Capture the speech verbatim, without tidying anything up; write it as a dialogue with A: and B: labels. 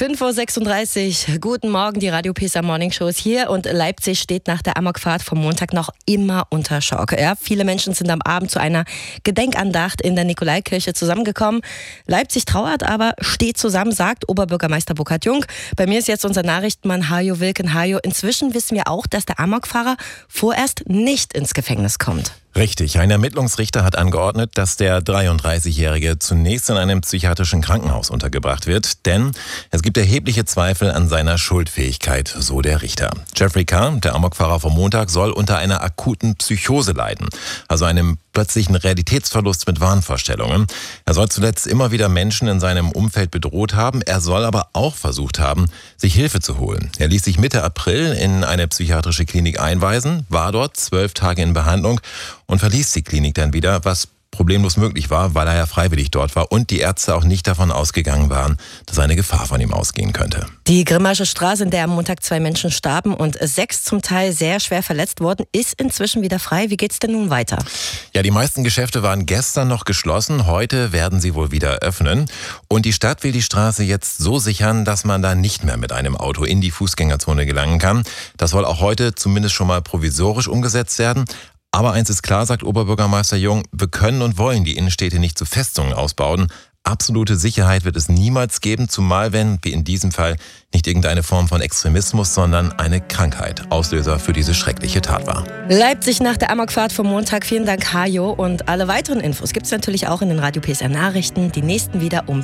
A: fünf Uhr sechsunddreißig, guten Morgen, die Radio Pesa Morning Show ist hier und Leipzig steht nach der Amokfahrt vom Montag noch immer unter Schock. Ja, viele Menschen sind am Abend zu einer Gedenkandacht in der Nikolaikirche zusammengekommen. Leipzig trauert, aber steht zusammen, sagt Oberbürgermeister Burkhard Jung. Bei mir ist jetzt unser Nachrichtenmann Hajo Wilken. Hajo, inzwischen wissen wir auch, dass der Amokfahrer vorerst nicht ins Gefängnis kommt.
B: Richtig. Ein Ermittlungsrichter hat angeordnet, dass der dreiunddreißigjährige zunächst in einem psychiatrischen Krankenhaus untergebracht wird, denn es gibt erhebliche Zweifel an seiner Schuldfähigkeit, so der Richter. Jeffrey K., der Amokfahrer vom Montag, soll unter einer akuten Psychose leiden, also einem plötzlichen Realitätsverlust mit Wahnvorstellungen. Er soll zuletzt immer wieder Menschen in seinem Umfeld bedroht haben, er soll aber auch versucht haben, sich Hilfe zu holen. Er ließ sich Mitte April in eine psychiatrische Klinik einweisen, war dort zwölf Tage in Behandlung und verließ die Klinik dann wieder, was problemlos möglich war, weil er ja freiwillig dort war und die Ärzte auch nicht davon ausgegangen waren, dass eine Gefahr von ihm ausgehen könnte.
A: Die Grimmasche Straße, in der am Montag zwei Menschen starben und sechs zum Teil sehr schwer verletzt wurden, ist inzwischen wieder frei. Wie geht's denn nun weiter?
B: Ja, die meisten Geschäfte waren gestern noch geschlossen, heute werden sie wohl wieder öffnen. Und die Stadt will die Straße jetzt so sichern, dass man da nicht mehr mit einem Auto in die Fußgängerzone gelangen kann. Das soll auch heute zumindest schon mal provisorisch umgesetzt werden. Aber eins ist klar, sagt Oberbürgermeister Jung, wir können und wollen die Innenstädte nicht zu Festungen ausbauen. Absolute Sicherheit wird es niemals geben, zumal wenn, wie in diesem Fall, nicht irgendeine Form von Extremismus, sondern eine Krankheit Auslöser für diese schreckliche Tat war.
A: Leipzig nach der Amokfahrt vom Montag. Vielen Dank, Hajo. Und alle weiteren Infos gibt es natürlich auch in den Radio P S R Nachrichten. Die nächsten wieder um